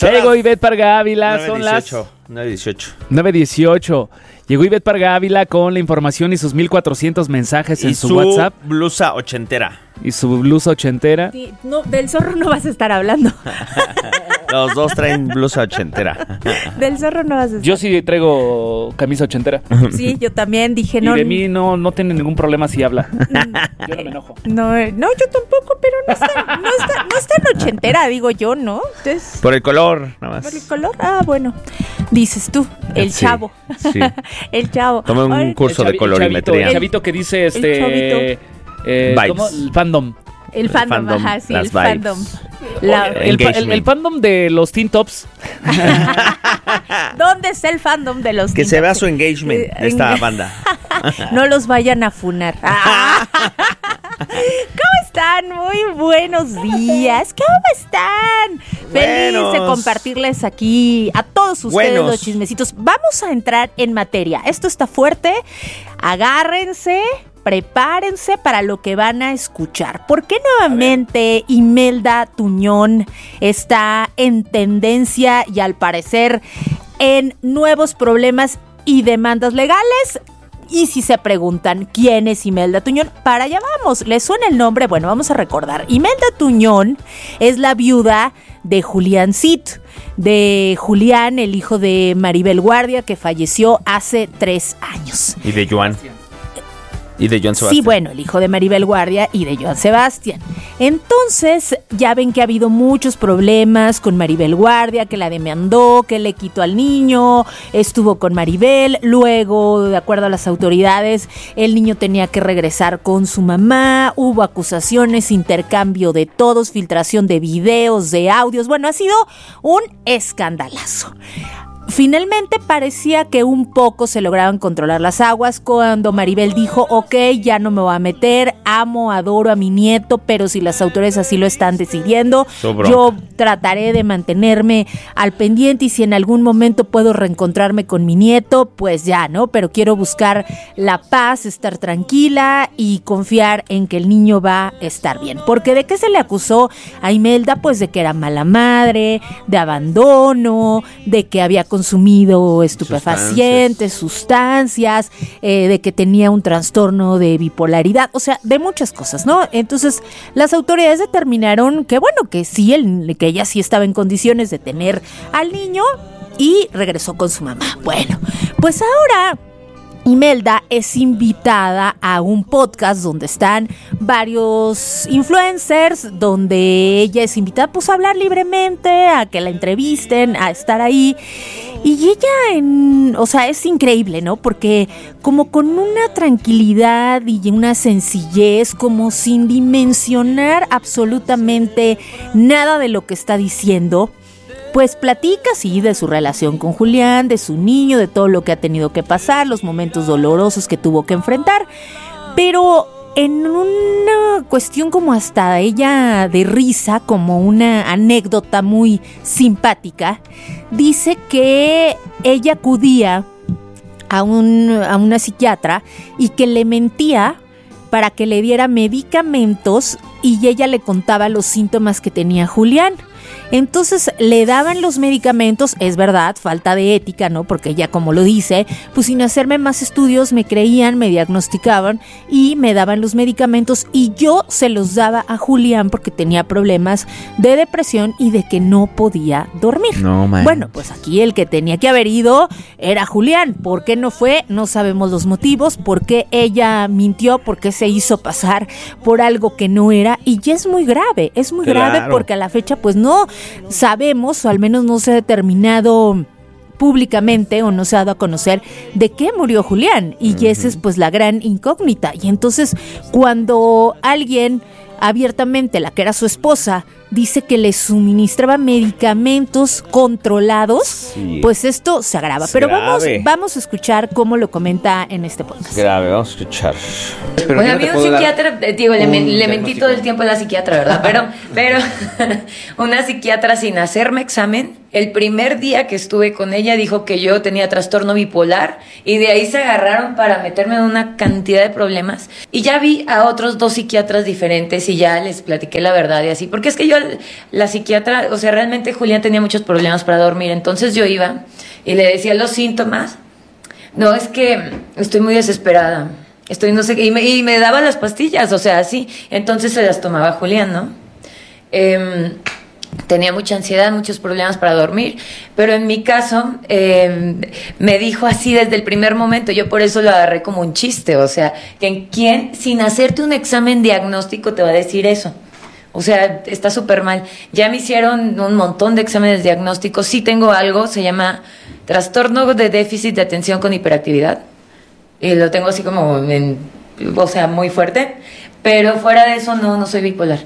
Ya llegó Ivette Parga Ávila, son las 9:18. Llegó Ivette Parga Ávila con la información y sus 1400 mensajes en su WhatsApp. Y su blusa ochentera. Sí, no, del zorro no vas a estar hablando. Los dos traen blusa ochentera. Del zorro no vas a estar. Yo sí traigo camisa ochentera. Sí, yo también dije no. Y de mí no tiene ningún problema si habla. Yo no me enojo. No, yo tampoco, pero no está en ochentera, digo yo, ¿no? Entonces, Por el color, nada más. ¿por el color? Ah, bueno. Dices tú, el Sí, chavo. sí. El chavo. Tomé un curso de colorimetría. El chavito que dice Vibes. ¿cómo? El fandom. El fandom, fandom, ajá, sí, las el vibes. fandom. El fandom de los Teen Tops. ¿Dónde está el fandom de los Que Teen se vea Tops? su engagement de esta banda. No los vayan a funar. ¿Cómo están? Muy buenos días. ¿Cómo están? Feliz de Buenos. compartirles aquí a todos ustedes Buenos. los chismecitos. Vamos a entrar en materia. Esto está fuerte. Agárrense. Prepárense para lo que van a escuchar. ¿Por qué nuevamente Imelda Tuñón está en tendencia y al parecer en nuevos problemas y demandas legales? Y si se preguntan quién es Imelda Tuñón, para allá vamos. ¿Les suena el nombre? Bueno, vamos a recordar. Imelda Tuñón es la viuda de Juliancito, de Julián, el hijo de Maribel Guardia, que falleció hace 3 años. Y de Joan. Y de Joan Sebastián. Sí, bueno, el hijo de Maribel Guardia y de Joan Sebastián. Entonces, ya ven que ha habido muchos problemas con Maribel Guardia, que la demandó, que le quitó al niño, estuvo con Maribel, luego, de acuerdo a las autoridades, el niño tenía que regresar con su mamá, hubo acusaciones, intercambio de todos, filtración de videos, de audios, bueno, ha sido un escandalazo. Finalmente parecía que un poco se lograban controlar las aguas cuando Maribel dijo, ok, ya no me voy a meter, amo, adoro a mi nieto, pero si las autoridades así lo están decidiendo, yo trataré de mantenerme al pendiente y si en algún momento puedo reencontrarme con mi nieto, pues ya, ¿no? Pero quiero buscar la paz, estar tranquila y confiar en que el niño va a estar bien. Porque ¿de qué se le acusó a Imelda? Pues de que era mala madre, de abandono, de que había consumido estupefacientes, sustancias, de que tenía un trastorno de bipolaridad, o sea, de muchas cosas, ¿no? Entonces, las autoridades determinaron que, bueno, que sí, que ella sí estaba en condiciones de tener al niño y regresó con su mamá. Bueno, pues ahora Imelda es invitada a un podcast donde están varios influencers, donde ella es invitada pues a hablar libremente, a que la entrevisten, a estar ahí. Y ella, o sea, es increíble, ¿no? Porque como con una tranquilidad y una sencillez, como sin dimensionar absolutamente nada de lo que está diciendo, pues platica, sí, de su relación con Julián, de su niño, de todo lo que ha tenido que pasar, los momentos dolorosos que tuvo que enfrentar, pero en una cuestión como hasta ella de risa, como una anécdota muy simpática, dice que ella acudía a una psiquiatra y que le mentía para que le diera medicamentos y ella le contaba los síntomas que tenía Julián. Entonces le daban los medicamentos, es verdad, falta de ética, ¿no? Porque ella, como lo dice, pues sin hacerme más estudios me creían, me diagnosticaban y me daban los medicamentos y yo se los daba a Julián porque tenía problemas de depresión y de que no podía dormir. No, man. Bueno, pues aquí el que tenía que haber ido era Julián. ¿Por qué no fue? No sabemos los motivos. ¿Por qué ella mintió? ¿Por qué se hizo pasar por algo que no era? Y ya es muy grave grave porque a la fecha pues no sabemos, o al menos no se ha determinado públicamente o no se ha dado a conocer de qué murió Julián, y esa es pues la gran incógnita. Y entonces cuando alguien abiertamente, la que era su esposa, dice que le suministraba medicamentos controlados, sí, pues esto se agrava. Pero vamos a escuchar cómo lo comenta en este podcast. Grave, vamos a escuchar. Pues a mí un psiquiatra, digo, le mentí todo el tiempo a la psiquiatra, ¿verdad? Pero una psiquiatra sin hacerme examen el primer día que estuve con ella dijo que yo tenía trastorno bipolar y de ahí se agarraron para meterme en una cantidad de problemas. Y ya vi a otros 2 psiquiatras diferentes y ya les platiqué la verdad y así. Porque es que yo, la psiquiatra, o sea, realmente Julián tenía muchos problemas para dormir. Entonces yo iba y le decía los síntomas. No, es que estoy muy desesperada. Estoy no sé qué. Y me daba las pastillas, o sea, así. Entonces se las tomaba Julián, ¿no? Tenía mucha ansiedad, muchos problemas para dormir, pero en mi caso me dijo así desde el primer momento. Yo por eso lo agarré como un chiste, o sea, que ¿quién sin hacerte un examen diagnóstico te va a decir eso? O sea, está súper mal. Ya me hicieron un montón de exámenes diagnósticos. Sí tengo algo, se llama trastorno de déficit de atención con hiperactividad. Y lo tengo así como, o sea, muy fuerte. Pero fuera de eso, no soy bipolar.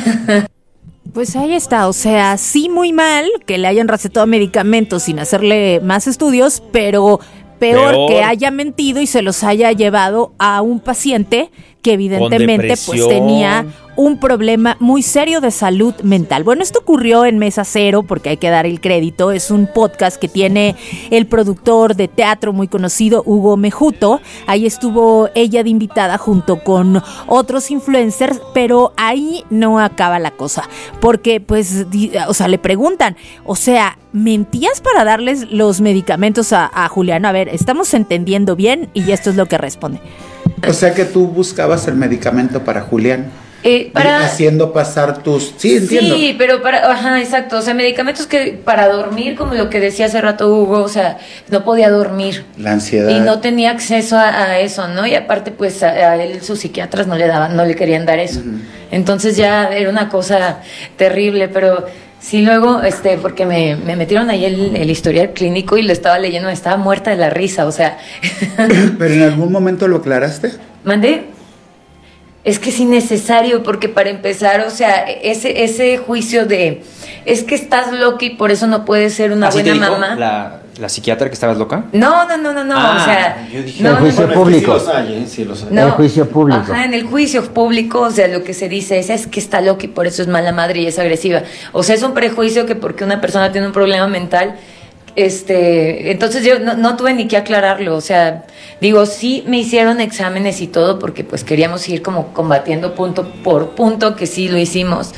Pues ahí está, o sea, sí muy mal que le hayan recetado medicamentos sin hacerle más estudios, pero peor que haya mentido y se los haya llevado a un paciente que evidentemente pues tenía un problema muy serio de salud mental. Bueno, esto ocurrió en Mesa Cero, porque hay que dar el crédito. Es un podcast que tiene el productor de teatro muy conocido, Hugo Mejuto. Ahí estuvo ella de invitada junto con otros influencers, pero ahí no acaba la cosa. Porque, pues, o sea, le preguntan, o sea, ¿mentías para darles los medicamentos a Julián? A ver, estamos entendiendo bien y esto es lo que responde. O sea que tú buscabas el medicamento para Julián. Haciendo pasar tus... Sí, entiendo. Sí, pero ajá, exacto. O sea, medicamentos que para dormir, como lo que decía hace rato Hugo, o sea, no podía dormir. La ansiedad. Y no tenía acceso a eso, ¿no? Y aparte, pues, a él sus psiquiatras no le querían dar eso. Uh-huh. Entonces ya era una cosa terrible, pero... Sí, luego, porque me metieron ahí el historial clínico y lo estaba leyendo, estaba muerta de la risa, o sea... ¿Pero en algún momento lo aclaraste? ¿Mandé? Es que es innecesario, porque para empezar, o sea, ese juicio de... Es que estás loca y por eso no puedes ser una buena mamá. ¿La psiquiatra que estabas loca? No, o sea... Yo dije, el juicio público. Sí los hay. El juicio público. Ajá, en el juicio público, o sea, lo que se dice es que está loca y por eso es mala madre y es agresiva. O sea, es un prejuicio que porque una persona tiene un problema mental... entonces yo no tuve ni que aclararlo, o sea, digo, sí me hicieron exámenes y todo porque pues queríamos ir como combatiendo punto por punto, que sí lo hicimos,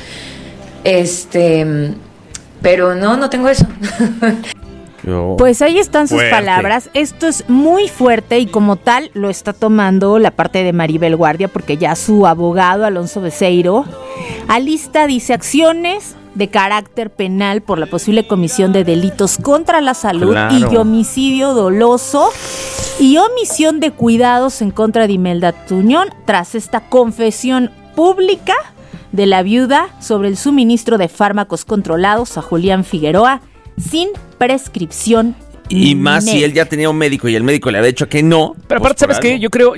pero no tengo eso. Pues ahí están sus palabras. Esto es muy fuerte y como tal lo está tomando la parte de Maribel Guardia, porque ya su abogado Alonso Beceiro alista, dice, acciones de carácter penal por la posible comisión de delitos contra la salud y homicidio doloso y omisión de cuidados en contra de Imelda Tuñón tras esta confesión pública de la viuda sobre el suministro de fármacos controlados a Julián Figueroa sin prescripción. Y más si él ya tenía un médico y el médico le había dicho que no. Pero aparte, ¿sabes qué? Yo creo...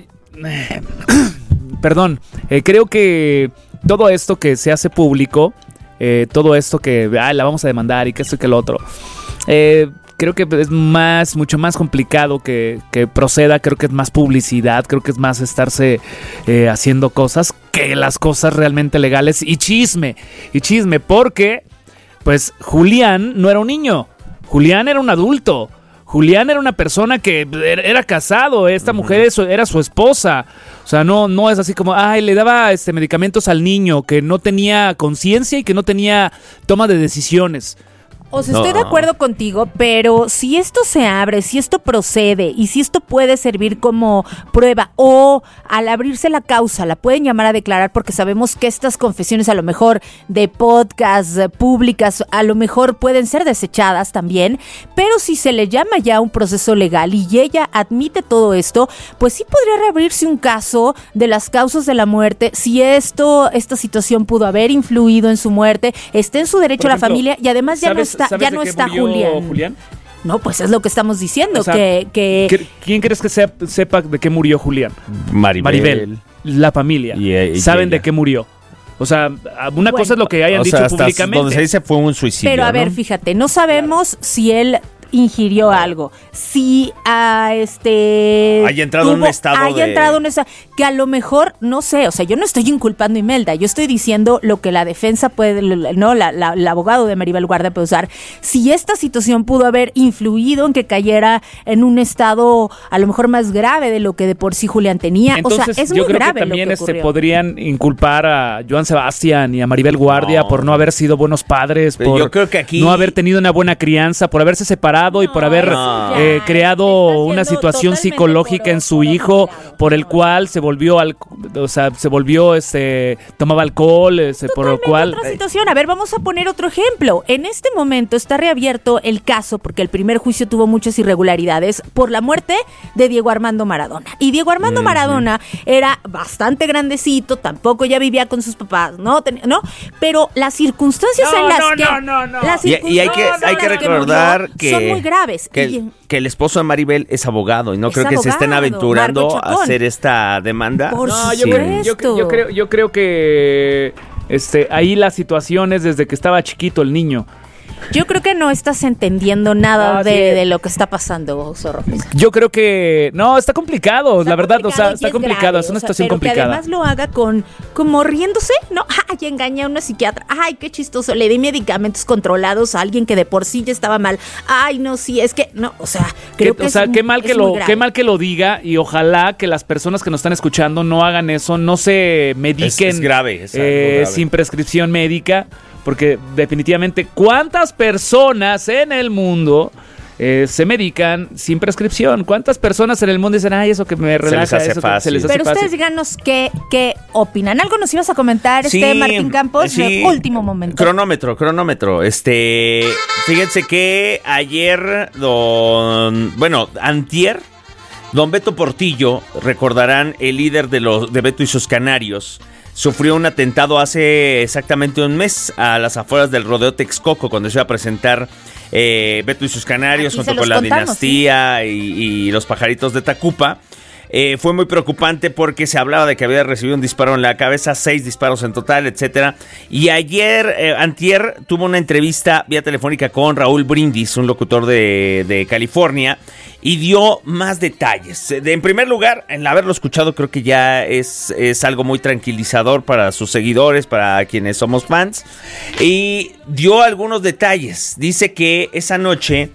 creo que todo esto que se hace público, todo esto que la vamos a demandar y que esto y que lo otro, creo que es mucho más complicado que proceda. Creo que es más publicidad, creo que es más estarse haciendo cosas que las cosas realmente legales y chisme, porque pues Julián no era un niño, Julián era un adulto. Julián era una persona que era casado, esta mujer era su esposa. O sea, no es así como, le daba medicamentos al niño, que no tenía conciencia y que no tenía toma de decisiones. O sea, estoy de acuerdo contigo, pero si esto se abre, si esto procede y si esto puede servir como prueba o al abrirse la causa la pueden llamar a declarar, porque sabemos que estas confesiones a lo mejor de podcast públicas a lo mejor pueden ser desechadas también, pero si se le llama ya un proceso legal y ella admite todo esto, pues sí podría reabrirse un caso de las causas de la muerte, si esta situación pudo haber influido en su muerte, está en su derecho a la familia y además ya no está Julián. No, pues es lo que estamos diciendo, o sea, que... ¿Quién crees que sepa de qué murió Julián? Maribel. La familia. Y saben de qué murió. O sea, una cosa es lo que hayan dicho públicamente. Donde se dice fue un suicidio. Pero a ver, fíjate, no sabemos si él ingirió algo, si haya entrado en un estado que a lo mejor, no sé, o sea, yo no estoy inculpando a Imelda, yo estoy diciendo lo que la defensa puede, no, el abogado de Maribel Guardia puede usar. Si esta situación pudo haber influido en que cayera en un estado a lo mejor más grave de lo que de por sí Julián tenía, entonces, o sea, es yo muy creo grave que también lo que ocurrió. podrían inculpar a Joan Sebastián y a Maribel Guardia por no haber sido buenos padres, por yo creo que aquí... no haber tenido una buena crianza, por haberse separado y por haber creado una situación psicológica en su hijo, por el cual se volvió tomaba alcohol, por lo cual... Otra situación, a ver, vamos a poner otro ejemplo. En este momento está reabierto el caso, porque el primer juicio tuvo muchas irregularidades, por la muerte de Diego Armando Maradona. Y Diego Armando Maradona era bastante grandecito, tampoco ya vivía con sus papás, ¿no? Pero las circunstancias Y hay que recordar que son muy graves. Que el esposo de Maribel es abogado y no creo que se estén aventurando a hacer esta demanda. Yo creo que ahí la situación es desde que estaba chiquito el niño. Yo creo que no estás entendiendo nada de lo que está pasando, Zorro. Yo creo que... No, está complicado, la verdad, está complicado, es una situación complicada. Pero que además lo haga como riéndose, ¿no? Ay, engañé a una psiquiatra, ay, qué chistoso, le di medicamentos controlados a alguien que de por sí ya estaba mal. Ay, no, sí, es que, no, o sea, creo que qué mal que lo diga, y ojalá que las personas que nos están escuchando no hagan eso, no se mediquen. Es grave, es algo grave. Sin prescripción médica. Porque definitivamente, ¿cuántas personas en el mundo se medican sin prescripción? ¿Cuántas personas en el mundo dicen, ay, eso que me relaja, se les hace fácil? Pero ustedes díganos qué opinan. ¿Algo nos ibas a comentar, Martín Campos? Sí, último momento. Cronómetro. Fíjense que ayer, antier, don Beto Portillo, recordarán, el líder de Beto y sus Canarios, sufrió un atentado hace exactamente un mes a las afueras del Rodeo Texcoco, cuando se iba a presentar Beto y sus Canarios junto con la Dinastía y los Pajaritos de Tacupa. Fue muy preocupante porque se hablaba de que había recibido un disparo en la cabeza, 6 disparos en total, etcétera. Y antier, tuvo una entrevista vía telefónica con Raúl Brindis, un locutor de California, y dio más detalles. En primer lugar, en haberlo escuchado, creo que ya es algo muy tranquilizador para sus seguidores, para quienes somos fans. Y dio algunos detalles. Dice que esa noche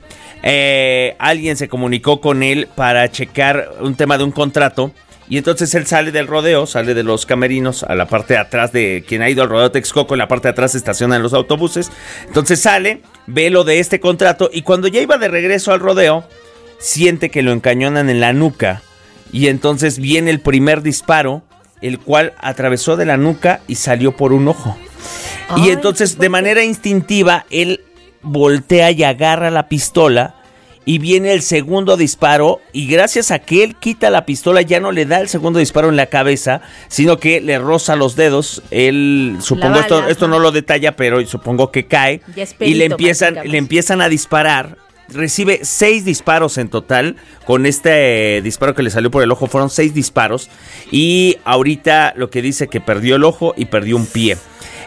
alguien se comunicó con él para checar un tema de un contrato. Y entonces él sale del rodeo, sale de los camerinos a la parte de atrás de quien ha ido al Rodeo Texcoco. En la parte de atrás se estacionan los autobuses. Entonces sale, ve lo de este contrato, y cuando ya iba de regreso al rodeo, siente que lo encañonan en la nuca. Y entonces viene el primer disparo, el cual atravesó de la nuca y salió por un ojo. Y entonces, de manera instintiva, él voltea y agarra la pistola. Y viene el segundo disparo, y gracias a que él quita la pistola, ya no le da el segundo disparo en la cabeza, sino que le roza los dedos. Él, supongo, esto no lo detalla, pero supongo que cae. Y le empiezan a disparar. Recibe 6 disparos en total. Con este disparo que le salió por el ojo, fueron 6 disparos. Y ahorita lo que dice que perdió el ojo y perdió un pie.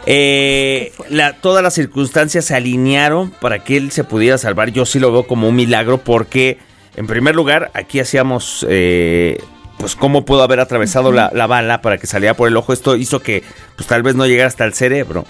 Todas las circunstancias se alinearon para que él se pudiera salvar. Yo sí lo veo como un milagro, porque en primer lugar aquí hacíamos pues cómo pudo haber atravesado la bala para que saliera por el ojo. Esto hizo que pues tal vez no llegara hasta el cerebro.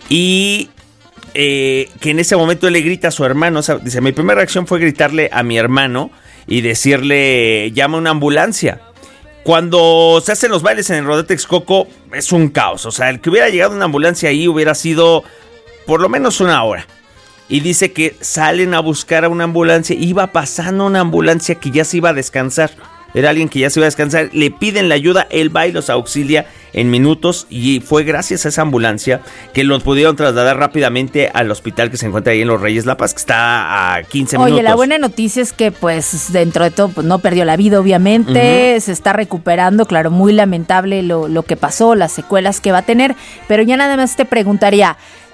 Y que en ese momento él le grita a su hermano, o sea, dice, mi primera reacción fue gritarle a mi hermano y decirle, llama una ambulancia. Cuando se hacen los bailes en el Rodeo Texcoco es un caos, o sea, el que hubiera llegado una ambulancia ahí hubiera sido por lo menos una hora. Y dice que salen a buscar a una ambulancia, iba pasando una ambulancia que ya se iba a descansar. Era alguien que ya se iba a descansar, le piden la ayuda, él va y los auxilia en minutos, y fue gracias a esa ambulancia que los pudieron trasladar rápidamente al hospital que se encuentra ahí en Los Reyes La Paz, que está a 15 minutos. Oye, la buena noticia es que pues dentro de todo pues, no perdió la vida, obviamente, se está recuperando, claro, muy lamentable lo que pasó, las secuelas que va a tener, pero ya nada más te preguntaría,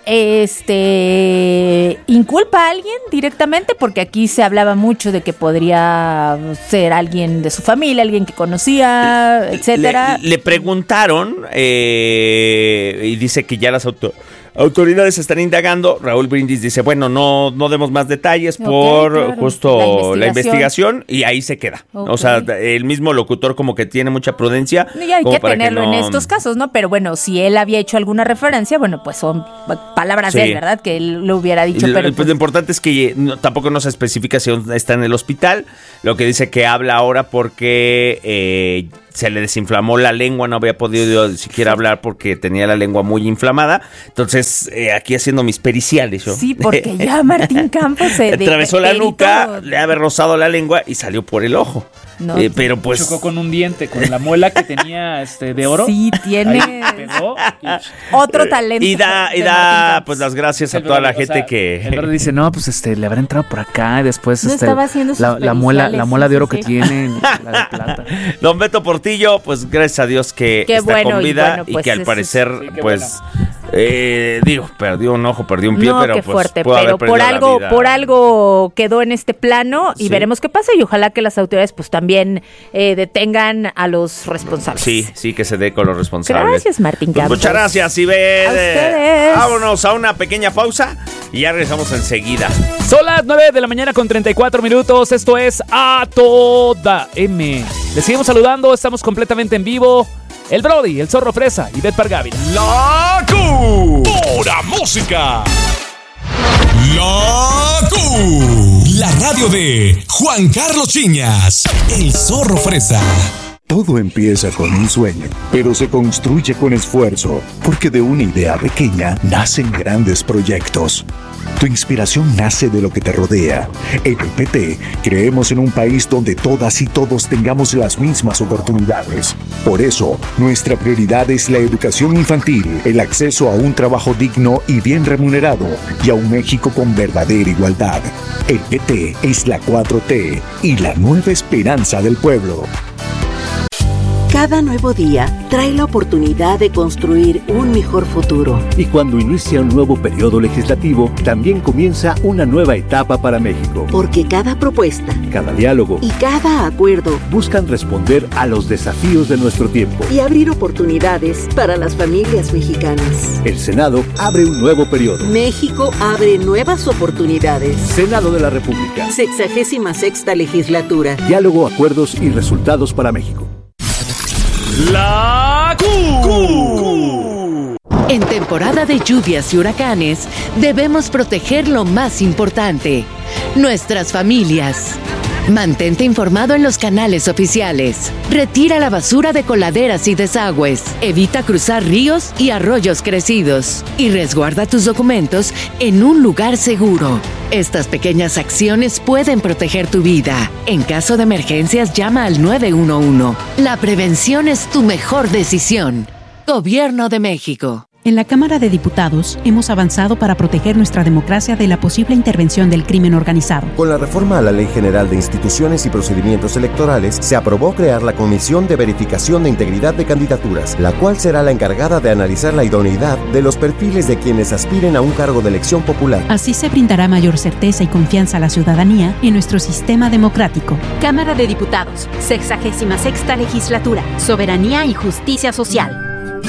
¿inculpa a alguien directamente? Porque aquí se hablaba mucho de que podría ser alguien de su familia, alguien que conocía, etcétera. Le preguntaron y dice que ya las Autoridades están indagando. Raúl Brindis dice, bueno, no demos más detalles por justo la investigación y ahí se queda. O sea, el mismo locutor como que tiene mucha prudencia. Y hay que tenerlo en estos casos, ¿no? Pero bueno, si él había hecho alguna referencia, bueno, pues son palabras de él, ¿verdad? Que él lo hubiera dicho. Pero pues lo importante es que tampoco nos especifica si está en el hospital. Lo que dice que habla ahora porque se le desinflamó la lengua, no había podido siquiera hablar porque tenía la lengua muy inflamada. Entonces, aquí haciendo mis periciales. Sí, porque ya Martín Campos se atravesó la nuca, le había rozado la lengua y salió por el ojo. No, pero pues chocó con un diente, con la muela que tenía de oro. Sí, tiene otro talento. Y da pues las gracias a toda la gente que el verde dice, no, pues le habrá entrado por acá y después no estaba haciendo la muela de oro que tiene, la de plata. Don Beto Portillo, pues gracias a Dios que está con vida y que al parecer pues perdió un ojo, perdió un pie, pero qué pues fuerte, pero por algo quedó en este plano y veremos qué pasa y ojalá que las autoridades pues también detengan a los responsables. Sí, que se dé con los responsables. Gracias, Martín Campos. Muchas gracias, Iber. Vámonos a una pequeña pausa y ya regresamos enseguida. Son las 9 de la mañana con 34 minutos. Esto es A Toda M. Les seguimos saludando, estamos completamente en vivo. El Brody, el Zorro Fresa y Beth Pargávila. La Q. Pura música. La Q. La radio de Juan Carlos Chiñas, el Zorro Fresa. Todo empieza con un sueño, pero se construye con esfuerzo, porque de una idea pequeña nacen grandes proyectos. Tu inspiración nace de lo que te rodea. En el PT creemos en un país donde todas y todos tengamos las mismas oportunidades. Por eso, nuestra prioridad es la educación infantil, el acceso a un trabajo digno y bien remunerado, y a un México con verdadera igualdad. El PT es la 4T y la nueva esperanza del pueblo. Cada nuevo día trae la oportunidad de construir un mejor futuro. Y cuando inicia un nuevo periodo legislativo, también comienza una nueva etapa para México. Porque cada propuesta, cada diálogo y cada acuerdo buscan responder a los desafíos de nuestro tiempo y abrir oportunidades para las familias mexicanas. El Senado abre un nuevo periodo. México abre nuevas oportunidades. Senado de la República. 66ª legislatura. Diálogo, acuerdos y resultados para México. La Q. En temporada de lluvias y huracanes, debemos proteger lo más importante, nuestras familias. Mantente informado en los canales oficiales. Retira la basura de coladeras y desagües. Evita cruzar ríos y arroyos crecidos. Y resguarda tus documentos en un lugar seguro. Estas pequeñas acciones pueden proteger tu vida. En caso de emergencias, llama al 911. La prevención es tu mejor decisión. Gobierno de México. En la Cámara de Diputados hemos avanzado para proteger nuestra democracia de la posible intervención del crimen organizado. Con la reforma a la Ley General de Instituciones y Procedimientos Electorales, se aprobó crear la Comisión de Verificación de Integridad de Candidaturas, la cual será la encargada de analizar la idoneidad de los perfiles de quienes aspiren a un cargo de elección popular. Así se brindará mayor certeza y confianza a la ciudadanía en nuestro sistema democrático. Cámara de Diputados, 66ª Legislatura, Soberanía y Justicia Social.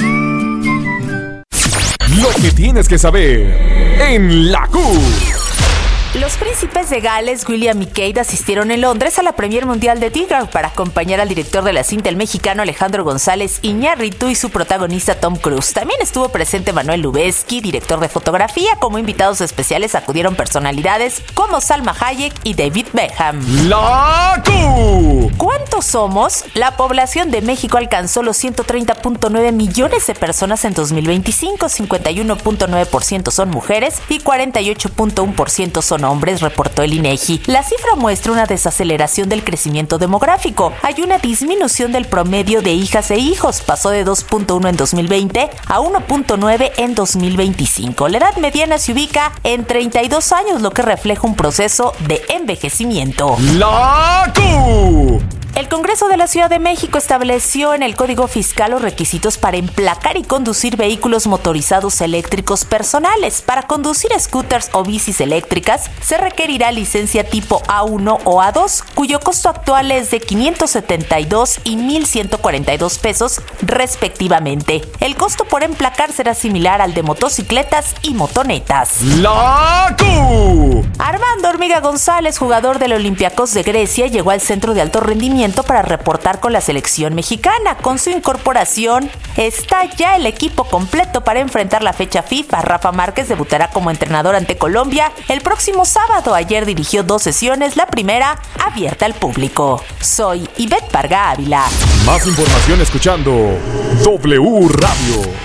Lo que tienes que saber en la Q. Los príncipes de Gales, William y Kate, asistieron en Londres a la Premier Mundial de Tigger para acompañar al director de la cinta, el mexicano Alejandro González Iñárritu, y su protagonista Tom Cruise. También estuvo presente Manuel Lubezki, director de fotografía. Como invitados especiales acudieron personalidades como Salma Hayek y David Beckham. ¡La Q! ¿Cuántos somos? La población de México alcanzó los 130.9 millones de personas en 2025. 51.9% son mujeres y 48.1% son hombres, reportó el INEGI. La cifra muestra una desaceleración del crecimiento demográfico. Hay una disminución del promedio de hijas e hijos. Pasó de 2.1 en 2020 a 1.9 en 2025. La edad mediana se ubica en 32 años, lo que refleja un proceso de envejecimiento. ¡La Q! El Congreso de la Ciudad de México estableció en el Código Fiscal los requisitos para emplacar y conducir vehículos motorizados eléctricos personales. Para conducir scooters o bicis eléctricas se requerirá licencia tipo A1 o A2, cuyo costo actual es de 572 y 1,142 pesos respectivamente. El costo por emplacar será similar al de motocicletas y motonetas. Armando Hormiga González, jugador del Olympiacos de Grecia, llegó al centro de alto rendimiento para reportar con la selección mexicana. Con su incorporación está ya el equipo completo para enfrentar la fecha FIFA. Rafa Márquez debutará como entrenador ante Colombia el próximo sábado. Ayer dirigió 2 sesiones, la primera abierta al público. Soy Ivette Parga Ávila. Más información escuchando W Radio.